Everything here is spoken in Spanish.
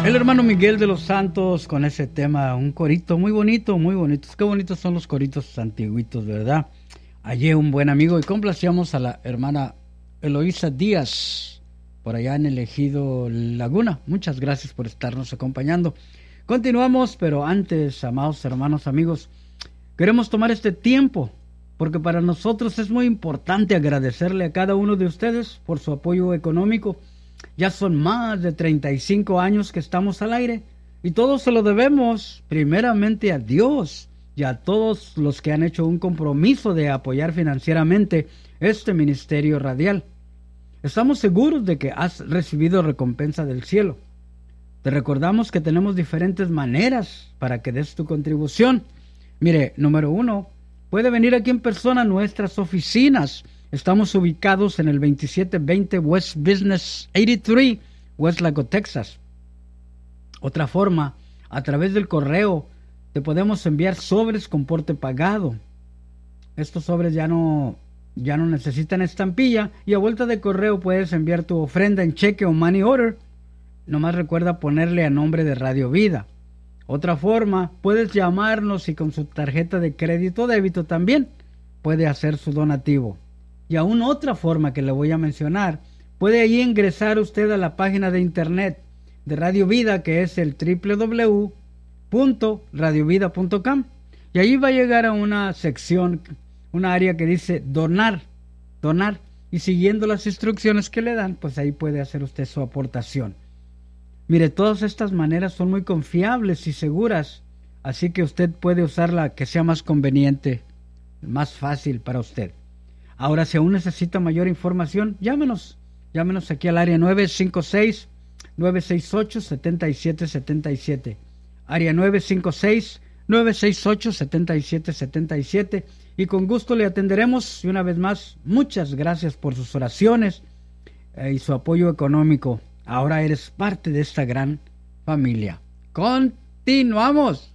El hermano Miguel de los Santos con ese tema, un corito muy bonito, muy bonitos. Qué bonitos son los coritos antiguitos, ¿verdad? Hallé un buen amigo y complacíamos a la hermana Eloísa Díaz, por allá en el Ejido Laguna. Muchas gracias por estarnos acompañando. Continuamos, pero antes, amados hermanos, amigos, queremos tomar este tiempo, porque para nosotros es muy importante agradecerle a cada uno de ustedes por su apoyo económico. Ya son más de 35 años que estamos al aire y todo se lo debemos primeramente a Dios y a todos los que han hecho un compromiso de apoyar financieramente este ministerio radial. Estamos seguros de que has recibido recompensa del cielo. Te recordamos que tenemos diferentes maneras para que des tu contribución. Mire, número 1, puede venir aquí en persona a nuestras oficinas. Estamos ubicados en el 2720 West Business 83, Westlaco, Texas. Otra forma, a través del correo, te podemos enviar sobres con porte pagado. Estos sobres ya no necesitan estampilla y a vuelta de correo puedes enviar tu ofrenda en cheque o money order. Nomás recuerda ponerle a nombre de Radio Vida. Otra forma, puedes llamarnos y con su tarjeta de crédito o débito también puede hacer su donativo. Y aún otra forma que le voy a mencionar, puede allí ingresar usted a la página de internet de Radio Vida, que es el www.radiovida.com, y ahí va a llegar a una sección, una área que dice donar, y siguiendo las instrucciones que le dan, pues ahí puede hacer usted su aportación. Mire, todas estas maneras son muy confiables y seguras, así que usted puede usar la que sea más conveniente, más fácil para usted. Ahora, si aún necesita mayor información, llámenos aquí al área 956-968-7777, área 956-968-7777, y con gusto le atenderemos. Y una vez más, muchas gracias por sus oraciones y su apoyo económico. Ahora eres parte de esta gran familia. Continuamos.